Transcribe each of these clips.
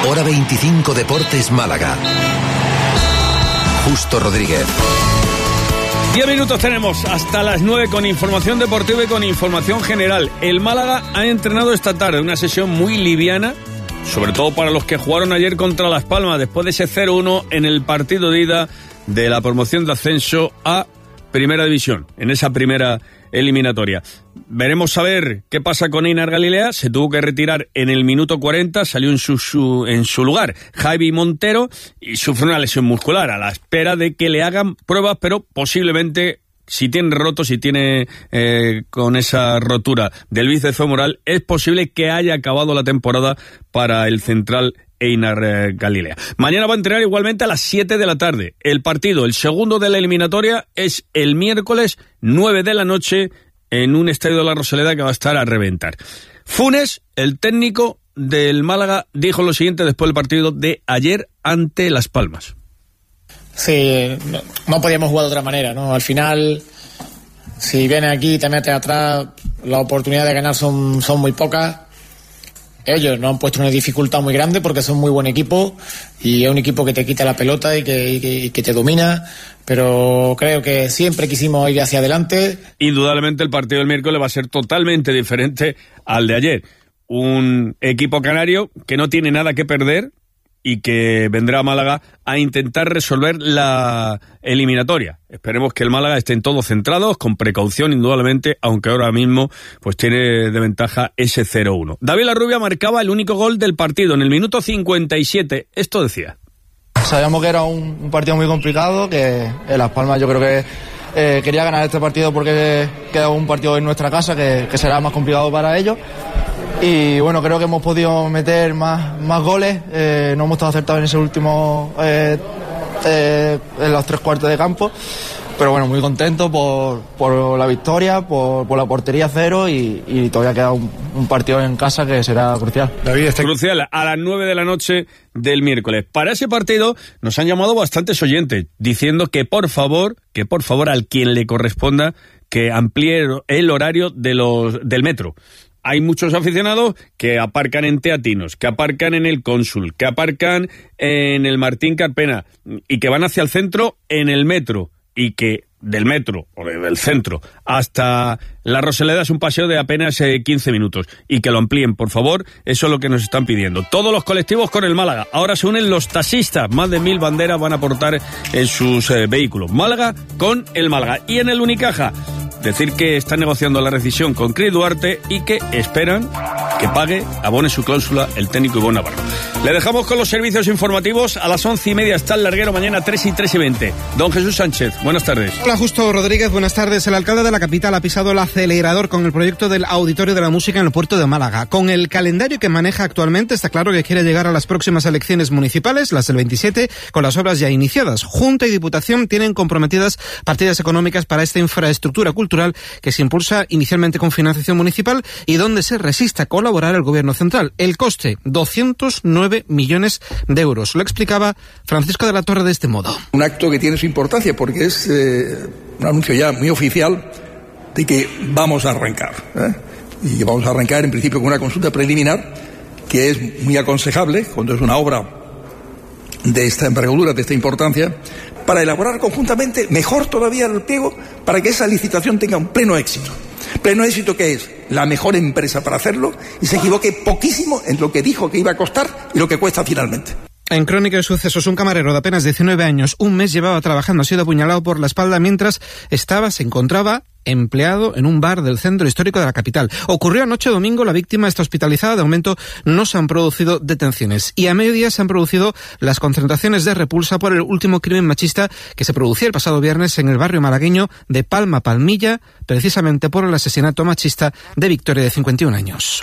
Hora 25 Deportes Málaga. Justo Rodríguez. 10 minutos tenemos hasta las 9 con información deportiva y con información general. El Málaga ha entrenado esta tarde, una sesión muy liviana, sobre todo para los que jugaron ayer contra Las Palmas, después de ese 0-1 en el partido de ida de la promoción de ascenso a Primera División, en esa primera eliminatoria. Veremos a ver qué pasa con Einar Galilea. Se tuvo que retirar en el minuto 40, salió en su lugar Javi Montero y sufre una lesión muscular a la espera de que le hagan pruebas, pero posiblemente, si tiene con esa rotura del bíceps femoral, es posible que haya acabado la temporada para el central Einar Galilea. Mañana va a entrenar igualmente a las 7 de la tarde. El partido, el segundo de la eliminatoria, es el miércoles 9 de la noche en un estadio de la Rosaleda que va a estar a reventar. Funes, el técnico del Málaga, dijo lo siguiente después del partido de ayer ante Las Palmas. Sí, no podíamos jugar de otra manera, ¿no? Al final, si vienes aquí y te metes atrás, las oportunidades de ganar son muy pocas. Ellos nos han puesto una dificultad muy grande porque son muy buen equipo y es un equipo que te quita la pelota y que te domina, pero creo que siempre quisimos ir hacia adelante. Indudablemente el partido del miércoles va a ser totalmente diferente al de ayer. Un equipo canario que no tiene nada que perder y que vendrá a Málaga a intentar resolver la eliminatoria. Esperemos que el Málaga estén todos centrados, con precaución indudablemente, aunque ahora mismo pues tiene de ventaja ese 0-1. David Larrubia marcaba el único gol del partido en el minuto 57. Esto decía: sabíamos que era un partido muy complicado, que en Las Palmas yo creo que quería ganar este partido porque queda un partido en nuestra casa que será más complicado para ellos. Y bueno, creo que hemos podido meter más goles, no hemos estado acertados en ese último, en los 3/4 de campo, pero bueno, muy contento por la victoria, por la portería cero y todavía queda un partido en casa que será crucial. David, crucial a las 9 de la noche del miércoles. Para ese partido nos han llamado bastantes oyentes diciendo que por favor al quien le corresponda que amplíe el horario del metro. Hay muchos aficionados que aparcan en Teatinos, que aparcan en el Cónsul, que aparcan en el Martín Carpena y que van hacia el centro en el metro, y que del metro o del centro hasta la Rosaleda es un paseo de apenas 15 minutos y que lo amplíen, por favor. Eso es lo que nos están pidiendo todos los colectivos con el Málaga. Ahora se unen los taxistas, más de 1000 banderas van a portar en sus vehículos. Málaga con el Málaga. Y en el Unicaja, decir que están negociando la rescisión con Cris Duarte y que esperan que abone su cláusula el técnico Ivón Navarro. Le dejamos con los servicios informativos. A las 11:30 está el larguero, mañana 3 y 20. Don Jesús Sánchez, buenas tardes. Hola, Justo Rodríguez, buenas tardes. El alcalde de la capital ha pisado el acelerador con el proyecto del Auditorio de la Música en el puerto de Málaga. Con el calendario que maneja actualmente, está claro que quiere llegar a las próximas elecciones municipales, las del 27, con las obras ya iniciadas. Junta y Diputación tienen comprometidas partidas económicas para esta infraestructura cultural que se impulsa inicialmente con financiación municipal y donde se resiste a colaborar el gobierno central. El coste, 209 millones de euros. Lo explicaba Francisco de la Torre de este modo. Un acto que tiene su importancia porque es un anuncio ya muy oficial de que vamos a arrancar. Y vamos a arrancar en principio con una consulta preliminar que es muy aconsejable cuando es una obra de esta envergadura, de esta importancia, para elaborar conjuntamente, mejor todavía el pliego, para que esa licitación tenga un pleno éxito. Pleno éxito que es la mejor empresa para hacerlo y se equivoque poquísimo en lo que dijo que iba a costar y lo que cuesta finalmente. En Crónica de Sucesos, un camarero de apenas 19 años, un mes llevaba trabajando, ha sido apuñalado por la espalda mientras se encontraba empleado en un bar del centro histórico de la capital. Ocurrió anoche domingo, la víctima está hospitalizada, de momento no se han producido detenciones y a medias se han producido las concentraciones de repulsa por el último crimen machista que se producía el pasado viernes en el barrio malagueño de Palma Palmilla, precisamente por el asesinato machista de Victoria, de 51 años.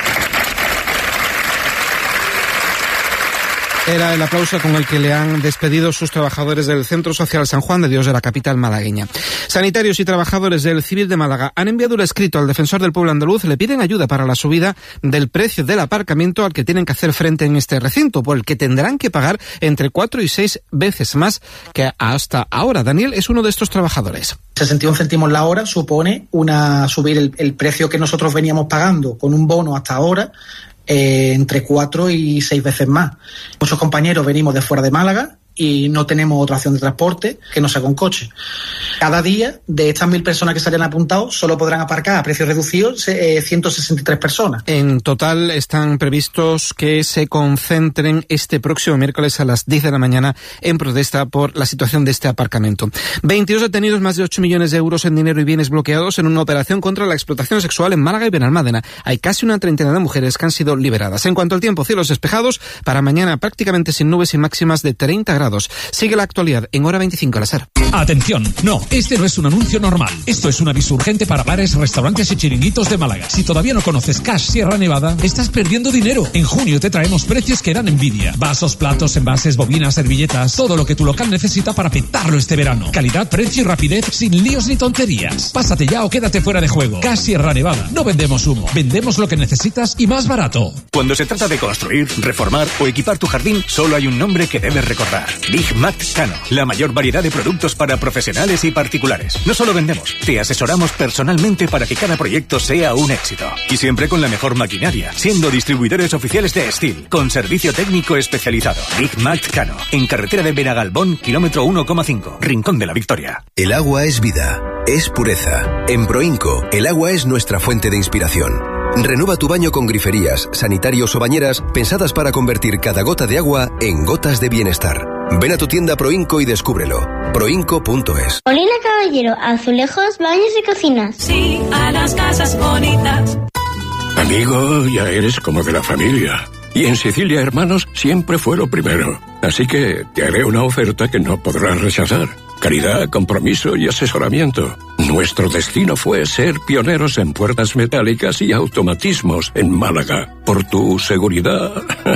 Era el aplauso con el que le han despedido sus trabajadores del Centro Social San Juan de Dios de la capital malagueña. Sanitarios y trabajadores del Civil de Málaga han enviado un escrito al defensor del pueblo andaluz. Le piden ayuda para la subida del precio del aparcamiento al que tienen que hacer frente en este recinto, por el que tendrán que pagar entre 4 y 6 veces más que hasta ahora. Daniel es uno de estos trabajadores. 61 céntimos la hora supone subir el precio que nosotros veníamos pagando con un bono hasta ahora entre 4 y 6 veces más. Muchos compañeros venimos de fuera de Málaga y no tenemos otra opción de transporte que no sea con coche. Cada día, de estas 1.000 personas que se hayan apuntado, solo podrán aparcar a precios reducidos 163 personas. En total están previstos que se concentren este próximo miércoles a las 10 de la mañana en protesta por la situación de este aparcamiento. 22 detenidos, más de 8 millones de euros en dinero y bienes bloqueados en una operación contra la explotación sexual en Málaga y Benalmádena. Hay casi una treintena de mujeres que han sido liberadas. En cuanto al tiempo, cielos despejados, para mañana prácticamente sin nubes y máximas de 30 grados. Sigue la actualidad en hora 25 al azar. Atención, no, este no es un anuncio normal. Esto es un aviso urgente para bares, restaurantes y chiringuitos de Málaga. Si todavía no conoces Cash Sierra Nevada, estás perdiendo dinero. En junio te traemos precios que dan envidia. Vasos, platos, envases, bobinas, servilletas, todo lo que tu local necesita para petarlo este verano. Calidad, precio y rapidez sin líos ni tonterías. Pásate ya o quédate fuera de juego. Cash Sierra Nevada. No vendemos humo, vendemos lo que necesitas y más barato. Cuando se trata de construir, reformar o equipar tu jardín, solo hay un nombre que debes recordar. Big Mac Cano, la mayor variedad de productos para profesionales y particulares. No solo vendemos, te asesoramos personalmente para que cada proyecto sea un éxito. Y siempre con la mejor maquinaria, siendo distribuidores oficiales de Steel, con servicio técnico especializado. Big Mac Cano, en carretera de Benagalbón, kilómetro 1,5, Rincón de la Victoria. El agua es vida, es pureza. En Proinco, el agua es nuestra fuente de inspiración. Renueva tu baño con griferías, sanitarios o bañeras pensadas para convertir cada gota de agua en gotas de bienestar. Ven a tu tienda Proinco y descúbrelo. Proinco.es. Molina Caballero, azulejos, baños y cocinas. Sí, a las casas bonitas. Amigo, ya eres como de la familia. Y en Sicilia Hermanos siempre fue lo primero. Así que te haré una oferta que no podrás rechazar. Calidad, compromiso y asesoramiento. Nuestro destino fue ser pioneros en puertas metálicas y automatismos en Málaga. Por tu seguridad.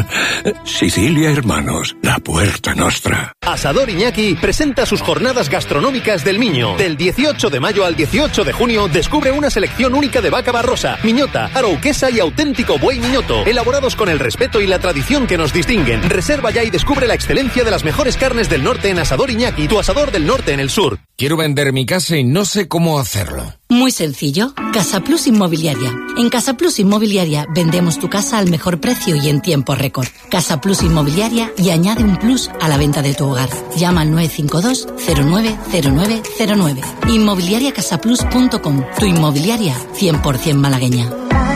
Sicilia Hermanos, la puerta nostra. Asador Iñaki presenta sus jornadas gastronómicas del Miño. Del 18 de mayo al 18 de junio descubre una selección única de vaca barrosa, miñota, arauquesa y auténtico buey miñoto, elaborados con el respeto y la tradición que nos distinguen. Reserva ya y descubre la excelencia de las mejores carnes del norte en Asador Iñaki, tu asador del norte en el sur. Quiero vender mi casa y no sé cómo hacerlo. Muy sencillo. Casa Plus Inmobiliaria. En Casa Plus Inmobiliaria vendemos tu casa al mejor precio y en tiempo récord. Casa Plus Inmobiliaria y añade un plus a la venta de tu hogar. Llama al 952 090909. Inmobiliariacasaplus.com. Tu inmobiliaria 100% malagueña.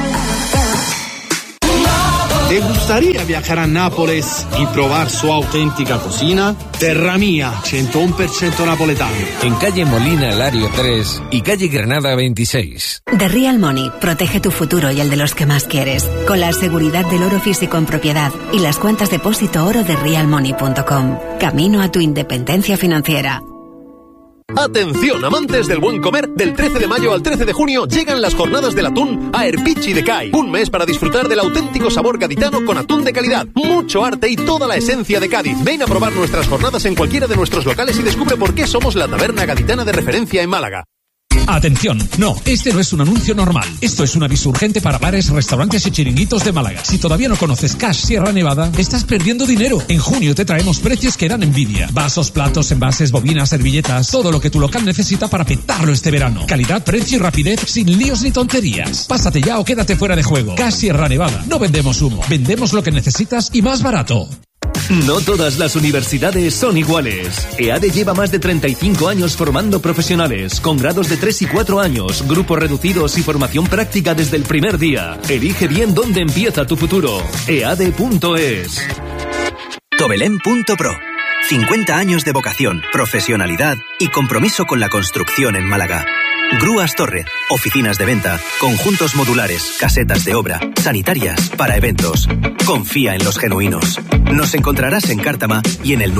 ¿Te gustaría viajar a Nápoles y probar su auténtica cocina? Terra Mia, 101% napoletano. En calle Molina Lario 3 y calle Granada 26. The Real Money protege tu futuro y el de los que más quieres, con la seguridad del oro físico en propiedad y las cuentas depósito oro de realmoney.com. Camino a tu independencia financiera. Atención, amantes del buen comer, del 13 de mayo al 13 de junio llegan las jornadas del atún a Erpichi de Cai. Un mes para disfrutar del auténtico sabor gaditano con atún de calidad, mucho arte y toda la esencia de Cádiz. Ven a probar nuestras jornadas en cualquiera de nuestros locales y descubre por qué somos la taberna gaditana de referencia en Málaga. Atención, no, este no es un anuncio normal. Esto es un aviso urgente para bares, restaurantes y chiringuitos de Málaga. Si todavía no conoces Cash Sierra Nevada, estás perdiendo dinero. En junio te traemos precios que dan envidia. Vasos, platos, envases, bobinas, servilletas, todo lo que tu local necesita para petarlo este verano. Calidad, precio y rapidez sin líos ni tonterías. Pásate ya o quédate fuera de juego. Cash Sierra Nevada. No vendemos humo, vendemos lo que necesitas y más barato. No todas las universidades son iguales. EADE lleva más de 35 años formando profesionales, con grados de 3 y 4 años, grupos reducidos y formación práctica desde el primer día. Elige bien dónde empieza tu futuro. EADE.es. Tobelén.pro. 50 años de vocación, profesionalidad y compromiso con la construcción en Málaga. Grúas Torre, oficinas de venta, conjuntos modulares, casetas de obra, sanitarias, para eventos. Confía en los genuinos. Nos encontrarás en Cártama y en el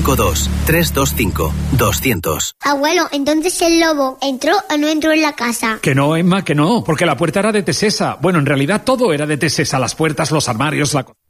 952-325-200. Abuelo, entonces el lobo ¿entró o no entró en la casa? Que no, Emma, que no, porque la puerta era de Tesesa. Bueno, en realidad todo era de Tesesa, las puertas, los armarios, la...